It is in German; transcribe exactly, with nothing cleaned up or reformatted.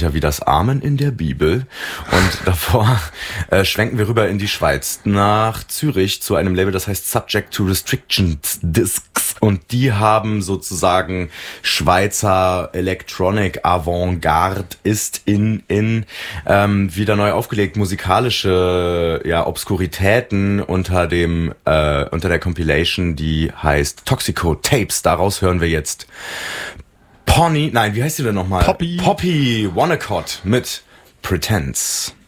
sicher wie das Amen in der Bibel. Und davor äh, schwenken wir rüber in die Schweiz, nach Zürich, zu einem Label, das heißt Subject to Restrictions Discs. Und die haben sozusagen Schweizer Electronic Avantgarde ist in in ähm, wieder neu aufgelegt, musikalische ja Obskuritäten unter dem äh, unter der Compilation, die heißt Toxico Tapes. Daraus hören wir jetzt Pony, nein, wie heißt die denn nochmal? Poppy. Poppy Wannacott mit Pretense.